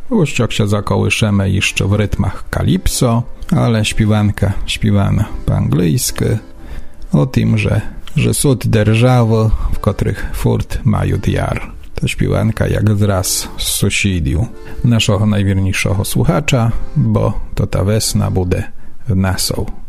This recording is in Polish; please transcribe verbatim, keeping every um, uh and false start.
Łuściok się zakołyszemy jeszcze w rytmach kalipso, ale śpiewanka śpiewana po angielsku o tym, że, że sud держави, w których furt mają jar. To śpiewanka jak zraz z sąsiediu naszego najwierniejszego słuchacza, bo to ta wesna bude w Nassau.